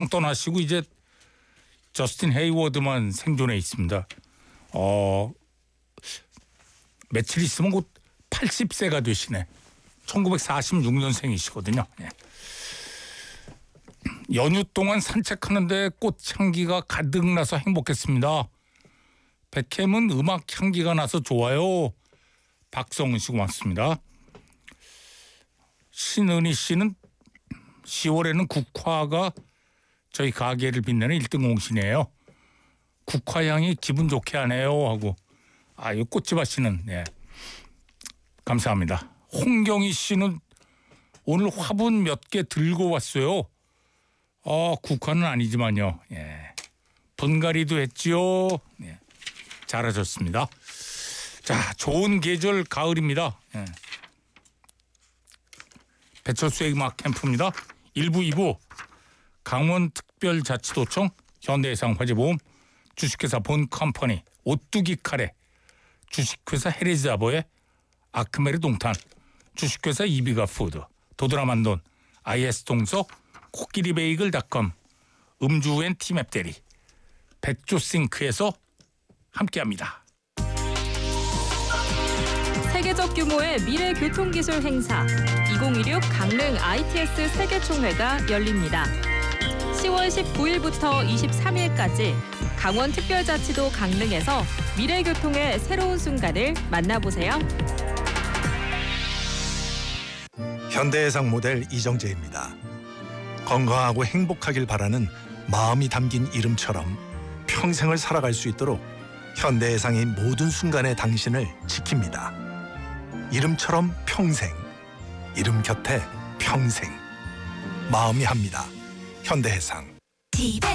떠나시고 이제 저스틴 헤이워드만 생존해 있습니다. 며칠 있으면 곧 80세가 되시네. 1946년생이시거든요. 예. 연휴 동안 산책하는데 꽃향기가 가득 나서 행복했습니다. 백햄은 음악 향기가 나서 좋아요. 박성은 씨 고맙습니다. 신은희 씨는 10월에는 국화가 저희 가게를 빛내는 1등 공신이에요. 국화향이 기분 좋게 하네요 하고. 이 꽃집 하시는, 예. 감사합니다. 홍경희 씨는 오늘 화분 몇 개 들고 왔어요. 국화는 아니지만요. 예. 분갈이도 했지요. 예. 잘하셨습니다. 자, 좋은 계절 가을입니다. 예. 배철수의 음악 캠프입니다. 1부, 2부 강원특별자치도청, 현대해상 화재보험, 주식회사 본컴퍼니, 오뚜기 카레, 주식회사 헤리자보의 아크메르 동탄, 주식회사 이비가 푸드, 도드라만돈, IS 동서, 코끼리 베이글닷컴, 음주엔 티맵 대리, 백조싱크에서 함께합니다. 세계적 규모의 미래 교통기술 행사 2016 강릉 ITS 세계총회가 열립니다. 10월 19일부터 23일까지 강원특별자치도 강릉에서 미래교통의 새로운 순간을 만나보세요. 현대해상 모델 이정재입니다. 건강하고 행복하길 바라는 마음이 담긴 이름처럼 평생을 살아갈 수 있도록 현대해상의 모든 순간에 당신을 지킵니다. 이름처럼 평생, 이름 곁에 평생. 마음이 합니다. 현대해상.